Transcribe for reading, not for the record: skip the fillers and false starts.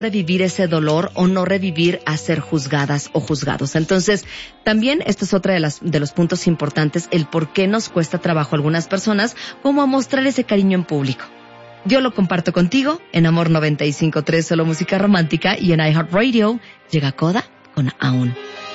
revivir ese dolor o no revivir a ser juzgadas o juzgados. Entonces, también esto es otra de los puntos importantes, el por qué nos cuesta trabajo a algunas personas, como a mostrar ese cariño en público. Yo lo comparto contigo en Amor 95.3, solo música romántica, y en iHeartRadio llega Coda con Aún.